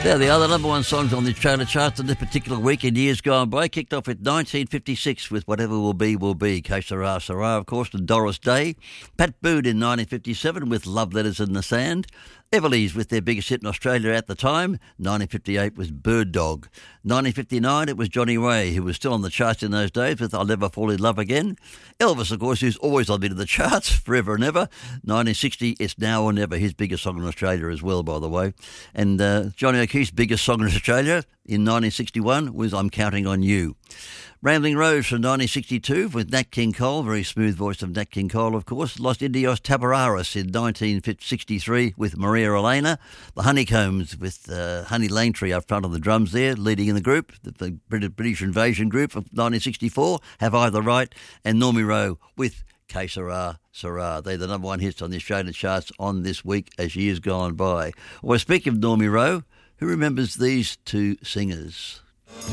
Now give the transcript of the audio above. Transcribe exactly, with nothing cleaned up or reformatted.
They're the other number one songs on the Australia charts in this particular week in years gone by. Kicked off with nineteen fifty-six with Whatever Will Be, Will Be. Que Sera, Sera, of course, and Doris Day. Pat Boone in nineteen fifty-seven with Love Letters in the Sand. Everleigh with their biggest hit in Australia at the time. nineteen fifty-eight was Bird Dog. nineteen fifty-nine, it was Johnny Ray, who was still on the charts in those days with I'll Never Fall in Love Again. Elvis, of course, who's always on the of the charts, forever and ever. nineteen sixty, It's Now or Never, his biggest song in Australia as well, by the way. And uh, Johnny O'Keefe's biggest song in Australia in nineteen sixty-one was I'm Counting on You. Rambling Rose from nineteen sixty-two with Nat King Cole, very smooth voice of Nat King Cole, of course. Los Indios Tabararas in nineteen sixty-three with Maria Elena. The Honeycombs with uh, Honey Lanetree up front on the drums there, leading in the group. The, the British Invasion group of nineteen sixty-four, Have I the Right? And Normie Rowe with Que Sera, Sera. They're the number one hits on the Australian charts on this week as years gone by. Well, speaking of Normie Rowe, who remembers these two singers?